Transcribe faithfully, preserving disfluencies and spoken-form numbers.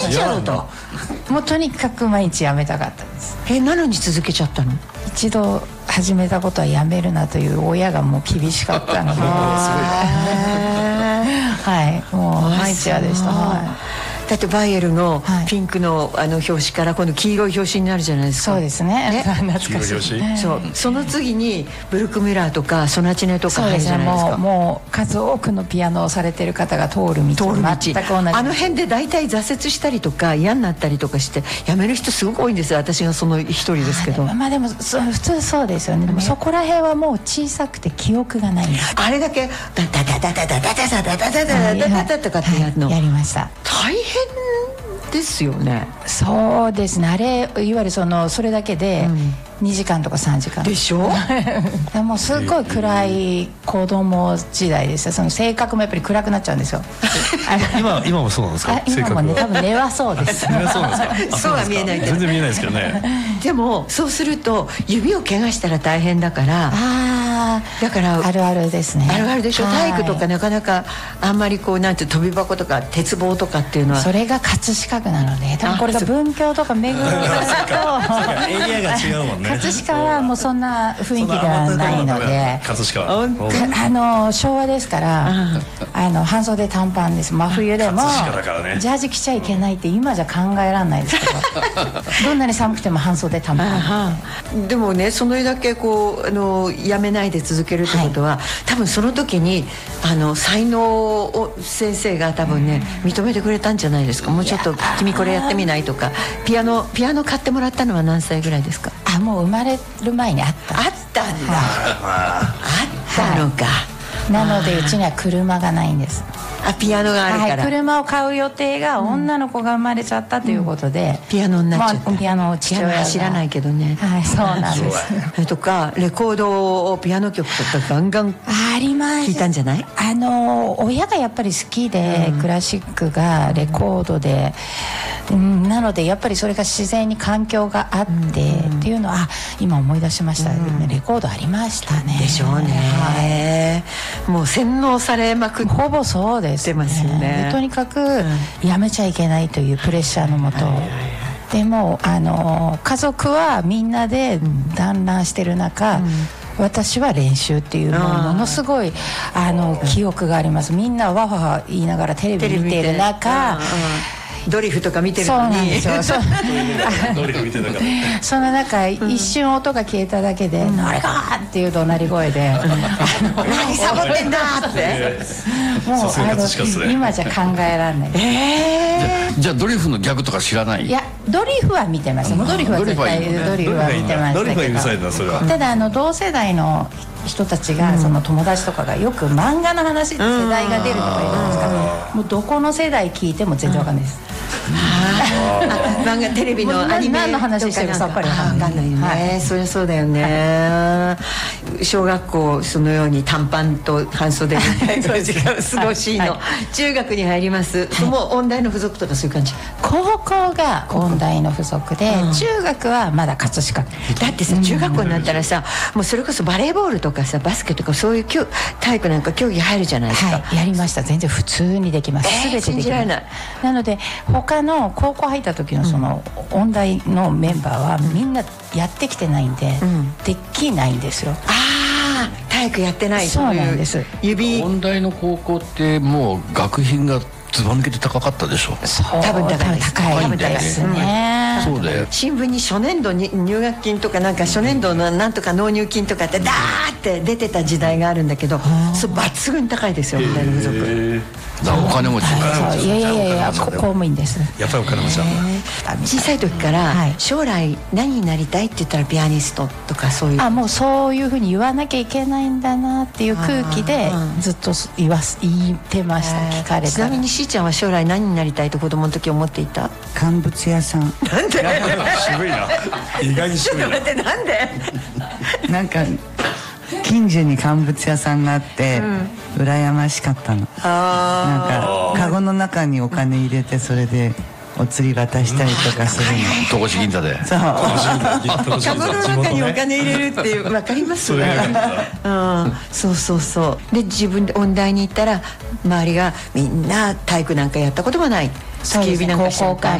ちゃうともうとにかく毎日やめたかったです。 えなのに続けちゃったの？ 一度始めたことはやめるなという親がもう厳しかったのではい、もう毎日嫌でした。はいだってバイエルのピンクのあの表紙から今度黄色い表紙になるじゃないですか。 そうですね。 ね懐かしい。 そうその次にブルクミラーとかソナチネとか入るじゃないですか。 もうもう数多くのピアノをされてる方が通る道。 通る道。 全く同じ。 あの辺で大体挫折したりとか嫌になったりとかしてやめる人すごく多いんですよ。私がその一人ですけど。 まあでもそ普通そうですよね。でもそこら辺はもう小さくて記憶がないんです。 あれだけダダダダダダダダダダダダダダダダとかってやるの。 やりました。 大変ですよね。 そうですね。あれいわゆるそのそれだけでにじかんとかさんじかんでしょ。 でもすごい暗い子供時代でした。その性格もやっぱり暗くなっちゃうんですよ。 今今もそうなんですか？ 今もね多分根はそうです。 根はそうなんですか？ そうは見えないけど全然見えないですけどね。 でもそうすると指を怪我したら大変だから。 あだからあるあるですね。 あるあるでしょ。体育とかなかなかあんまりこうなんて飛び箱とか鉄棒とかっていうのはそれが葛飾区なので、多分これが文京とか目黒だとエリアが違うもんね。 葛飾はもうそんな雰囲気ではないので、 葛飾はあの昭和ですからあの半袖短パンです。真冬でもジャージ着ちゃいけないって今じゃ考えられないですけどどんなに寒くても半袖短パンでもねそのだけこうあのやめないで続けるってことは、はい、多分その時にあの才能を先生が多分ね認めてくれたんじゃないですか。もうちょっと君これやってみないとか。ピアノピアノ買ってもらったのは何歳ぐらいですか？ あもう生まれる前にあったあったんだ、はい、あったのか、はい、 なのでうちには車がないんです。 あピアノがあるから、 はい、車を買う予定が女の子が生まれちゃったということで、 うん、ピアノになっちゃった、 まあ、ピアノを父親が走らないけどね、 はい、そうなんですそれとかレコードをピアノ曲とかガンガンあります聴いたんじゃない？ あの親がやっぱり好きで、うん、クラシックがレコードで、うん、なのでやっぱりそれが自然に環境があって、うん、っていうのはあ今思い出しました、うん、レコードありましたね。 でしょうね、はい、もう洗脳されまくってほぼそうですますよね。 でとにかくやめちゃいけないというプレッシャーのもと、でもあの家族はみんなで団らんしてる中、うん、私は練習っていうのものすごいあの記憶があります。みんなわわわ言いながらテレビ見てる中ドリフとか見てるのにそうなんですよ。そうドリフ見てたからその中、うん、一瞬音が消えただけで「うん、あれか!」っていう怒鳴り声で「 何サボってんだ!」ってもうあの今じゃ考えられない。 えー、じゃあドリフのギャグとか知らない？ いやドリフは見てました。ドリフは絶対ドリフは見てましたけど、ただあの同世代の人たちが、うん、その友達とかがよく漫画の話で世代が出るとか言うんですから、もうどこの世代聞いても全然わかんないです。 漫画テレビのアニメ何の話してるかさっぱりわかんないよね、はい、そりゃそうだよね、はい、小学校そのように短パンと半袖みたいな時間過ごしいの、はい、中学に入ります、はい、もう音大の付属とかそういう感じ？ 高校が音大の付属で、うん、中学はまだ葛飾。 だってさ中学校になったらさ、もうそれこそバレーボールとかさバスケとかそういう体育なんか競技入るじゃないですか。 はい、やりました。全然普通にできます。 えー、 全てできます。 信じられない。 なので他の高校入った時のその音大のメンバーはみんなやってきてないんで、うん、できないんですよ。 ああ体育やってない。 そうなんです。 指音大の高校ってもう学費がずば抜けて高かったでしょ。 そう多分高いです。 高いですね、 うん、そうだよ。 新聞に初年度に入学金とかなんか初年度のなんとか納入金とかってダーって出てた時代があるんだけど、それ抜群に高いですよ音大の付属。 だお金持ち。 いやいやいやいや公務員です。 やっぱりお金持ちなんだ。 小さい時から将来何になりたいって言ったらピアニストとかそういう。 あもうそういうふうに言わなきゃいけないんだなっていう空気でずっと言わ言ってました。聞かれた。 ちなみにしーちゃんは将来何になりたいと子供の時思っていた？ 乾物屋さん。 なんで？ 渋いな。意外に渋いな。 待ってなんで？ なんか近所に乾物屋さんがあって、うん、羨ましかったの。あなんかカゴの中にお金入れてそれでお釣り渡したりとかするの。 戸越銀座で。 そう。 カゴの中にお金入れるっていう分かりますね。うん、そうそうそう。で自分で音大に行ったら周りがみんな体育なんかやったこともない。突き指なんかしちゃった。